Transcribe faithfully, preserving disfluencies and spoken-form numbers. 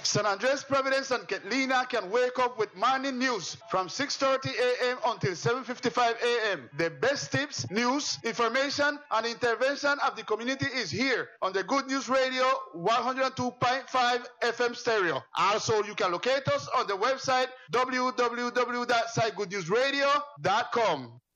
San Andres, Providence, and Catalina can wake up with morning news from six thirty a.m. until seven fifty-five a.m. The best tips, news, information, and intervention of the community is here on the Good News Radio one oh two point five F M stereo. Also, you can locate us on the website w w w dot site good news radio dot com.